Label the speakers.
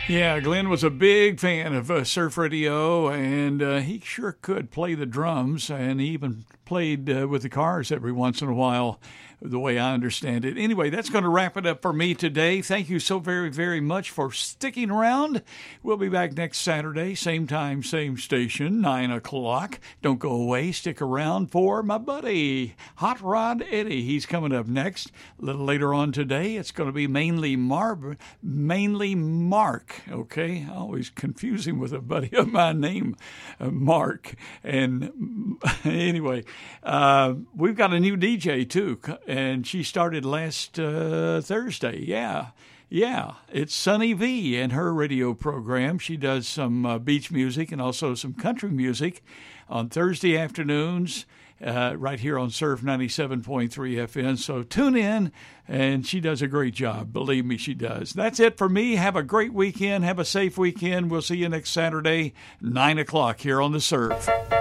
Speaker 1: Yeah, Glenn was a big fan of Surf Radio, and he sure could play the drums, and he even played with the Cars every once in a while, the way I understand it. Anyway, that's going to wrap it up for me today. Thank you so very, very much for sticking around. We'll be back next Saturday, same time, same station, 9 o'clock. Don't go away. Stick around for my buddy, Hot Rod Eddie. He's coming up next. A little later on today, it's going to be mainly Mark. Okay, I always confuse him with a buddy of mine named Mark. And anyway, we've got a new DJ too, and she started last Thursday. Yeah, it's Sunny V and her radio program. She does some beach music and also some country music on Thursday afternoons. Right here on Surf 97.3 FM. So tune in, and she does a great job. Believe me, she does. That's it for me. Have a great weekend. Have a safe weekend. We'll see you next Saturday, 9 o'clock here on The Surf.